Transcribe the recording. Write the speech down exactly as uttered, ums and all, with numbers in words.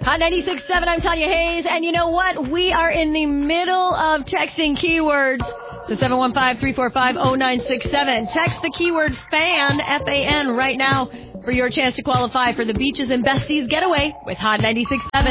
Hot ninety-six point seven, I'm Tanya Hayes, and you know what? We are in the middle of texting keywords to seven one five, three four five, zero nine six seven. Text the keyword FAN, F A N, right now for your chance to qualify for the Beaches and Besties Getaway with Hot ninety-six point seven.